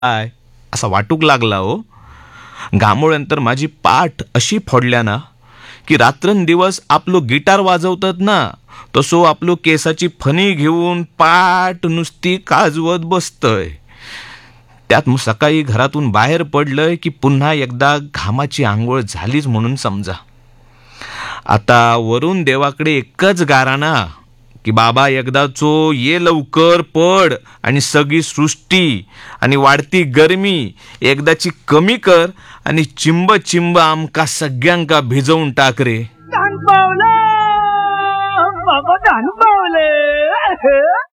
काय असा वाटूक लागला हो. घामोळ्यानंतर माझी पाठ अशी फोडल्या ना की रात्रंदिवस आपलो गिटार वाजवतात ना तसो आपलो केसाची फणी घेऊन पाठ नुसती काजवत बसतय. त्यात मग सकाळी घरातून बाहेर पडलंय की पुन्हा एकदा घामाची आंघोळ झालीच म्हणून समजा. आता वरून देवाकडे एकच गाराणा की बाबा एकदाचो ये लवकर पड आणि सगळी सृष्टी आणि वाढती गरमी एकदाची कमी कर आणि चिंब चिंब आमका सगळ्यांका भिजवून टाक रे. धान पावलं बाबा, धान पावलं.